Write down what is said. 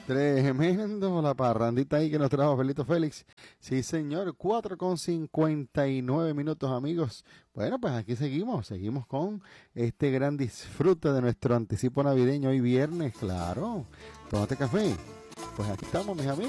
Tremendo la parrandita ahí que nos trajo Felito Félix. Sí, señor, 4:59 amigos. Bueno, pues aquí seguimos con este gran disfrute de nuestro anticipo navideño hoy viernes, claro. Tómate café. Pues aquí estamos, mis amigos.